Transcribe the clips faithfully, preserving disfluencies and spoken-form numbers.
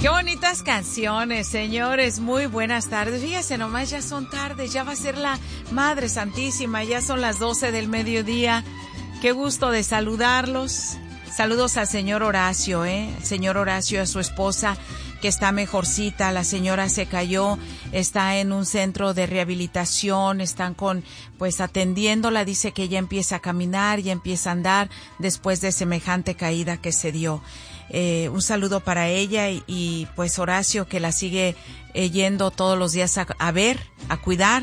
Qué bonitas canciones, señores. Muy buenas tardes. Fíjense nomás, ya son tardes, ya va a ser la Madre Santísima, ya son las doce del mediodía. Qué gusto de saludarlos. Saludos al señor Horacio, ¿eh? El señor Horacio, a su esposa, que está mejorcita. La señora se cayó, está en un centro de rehabilitación, están con, pues atendiéndola. Dice que ya empieza a caminar, ya empieza a andar después de semejante caída que se dio. Eh, un saludo para ella y, y pues Horacio, que la sigue eh, yendo todos los días a, a ver, a cuidar.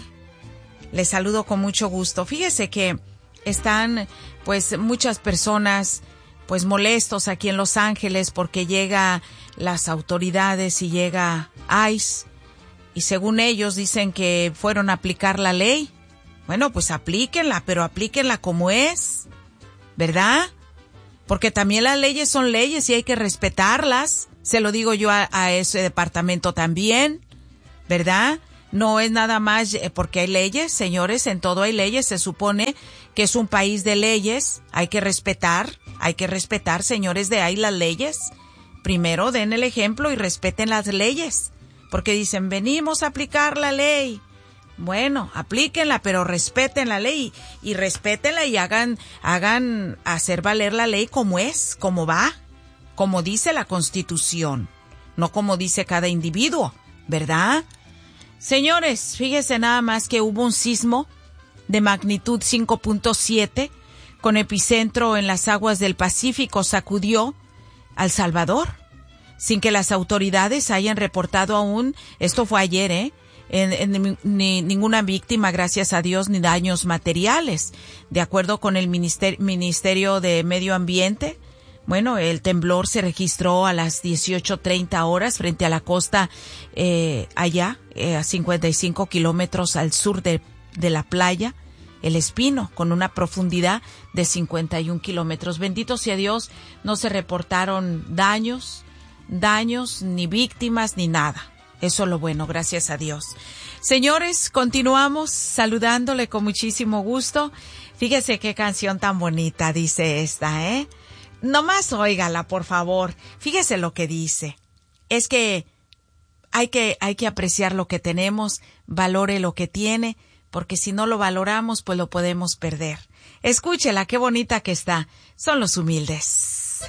Les saludo con mucho gusto. Fíjese que están pues muchas personas pues molestos aquí en Los Ángeles porque llega las autoridades y llega I C E y según ellos dicen que fueron a aplicar la ley. Bueno, pues aplíquenla, pero aplíquenla como es, ¿verdad? Porque también las leyes son leyes y hay que respetarlas. Se lo digo yo a, a ese departamento también, ¿verdad? No es nada más porque hay leyes, señores, en todo hay leyes. Se supone que es un país de leyes. Hay que respetar, hay que respetar, señores de ahí, las leyes. Primero den el ejemplo y respeten las leyes. Porque dicen, venimos a aplicar la ley. Bueno, aplíquenla, pero respeten la ley y respétenla y hagan, hagan hacer valer la ley como es, como va, como dice la Constitución, no como dice cada individuo, ¿verdad? Señores, fíjense nada más que hubo un sismo de magnitud cinco punto siete con epicentro en las aguas del Pacífico, sacudió a El Salvador, sin que las autoridades hayan reportado aún, esto fue ayer, ¿eh? En, en, ni ninguna víctima, gracias a Dios, ni daños materiales. De acuerdo con el Ministerio, Ministerio de Medio Ambiente, bueno, el temblor se registró a las dieciocho treinta horas frente a la costa eh, allá, eh, a cincuenta y cinco kilómetros al sur de, de la playa, El Espino, con una profundidad de cincuenta y un kilómetros. Bendito sea Dios, no se reportaron daños, daños, ni víctimas, ni nada. Eso es lo bueno, gracias a Dios. Señores, continuamos saludándole con muchísimo gusto. Fíjese qué canción tan bonita dice esta, ¿eh? Nomás óigala, por favor. Fíjese lo que dice. Es que hay que, hay que apreciar lo que tenemos, valore lo que tiene, porque si no lo valoramos, pues lo podemos perder. Escúchela, qué bonita que está. Son Los Humildes.